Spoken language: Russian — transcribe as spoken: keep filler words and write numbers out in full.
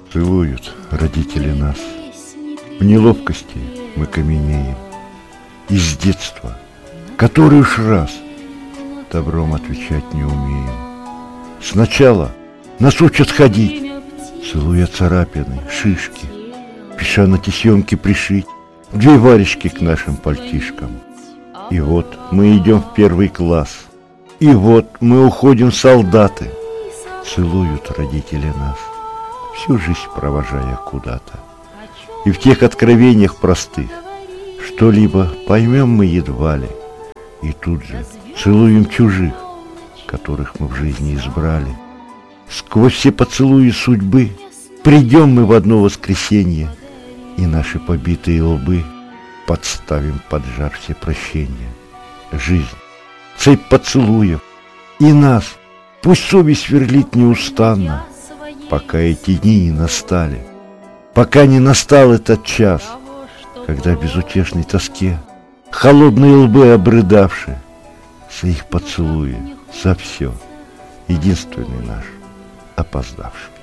Целуют родители нас. В неловкости мы каменеем. Из детства, который уж раз, добром отвечать не умеем. Сначала нас учат ходить, целуя царапины, шишки, пиша на тесемке пришить две варежки к нашим пальтишкам. И вот мы идем в первый класс, и вот мы уходим в солдаты. Целуют родители нас, всю жизнь провожая куда-то. И в тех откровениях простых что-либо поймем мы едва ли. И тут же целуем чужих, которых мы в жизни избрали. Сквозь все поцелуи судьбы придем мы в одно воскресенье, и наши побитые лбы подставим под жар все прощения. Жизнь, цепь поцелуев, и нас пусть совесть сверлит неустанно, пока эти дни не настали, пока не настал этот час, когда в безутешной тоске холодные лбы обрыдавши за их поцелуи, за все, единственный наш опоздавший.